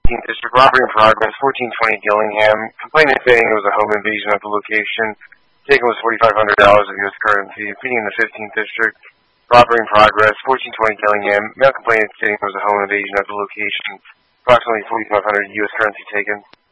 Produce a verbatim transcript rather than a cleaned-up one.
fifteenth District, robbery in progress, fourteen twenty Gillingham. Complainant saying it was a home invasion at the location. Taken was forty-five hundred dollars of U S currency. Pleading in the fifteenth District, robbery in progress, fourteen twenty Gillingham. Male complainant stating it was a home invasion at the location. Approximately forty-five hundred U S currency taken.